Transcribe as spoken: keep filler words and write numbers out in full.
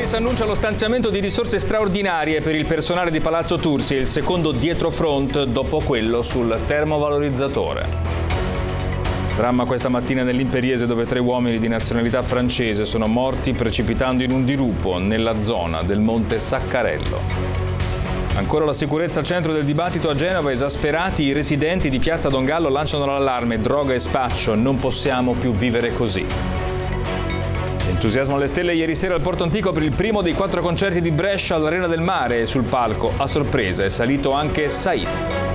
S annuncia lo stanziamento di risorse straordinarie per il personale di Palazzo Tursi, il secondo dietrofront dopo quello sul termovalorizzatore. Dramma questa mattina nell'Imperiese, dove tre uomini di nazionalità francese sono morti precipitando in un dirupo nella zona del Monte Saccarello. Ancora la sicurezza al centro del dibattito a Genova. Esasperati, i residenti di Piazza Don Gallo lanciano l'allarme: droga e spaccio, non possiamo più vivere così. Entusiasmo alle stelle ieri sera al Porto Antico per il primo dei quattro concerti di Brescia all'Arena del Mare, e sul palco a sorpresa è salito anche Saif.